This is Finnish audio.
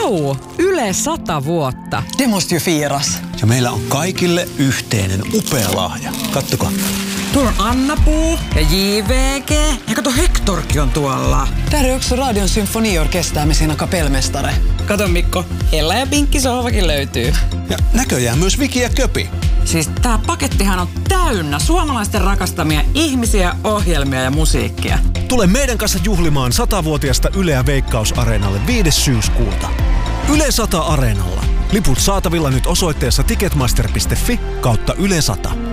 Yle 100 vuotta. Det måste ju firas. Ja meillä on kaikille yhteinen upea lahja. Kattokaa. Tuolla on Anna-Puu ja JVG. Ja kato, Hektorkin on tuolla. Där är också Radion symfoniorkester med sina kapellmästare. Kato Mikko, Ella ja Pinkki sohvakin löytyy. Ja näköjään myös Viki ja Köpi. Siis tää pakettihan on täynnä suomalaisten rakastamia ihmisiä, ohjelmia ja musiikkia. Tule meidän kanssa juhlimaan 100-vuotiasta Yleä Veikkaus-areenalle 5. syyskuuta. Yle 100 Areenalla. Liput saatavilla nyt osoitteessa ticketmaster.fi/Yle 100.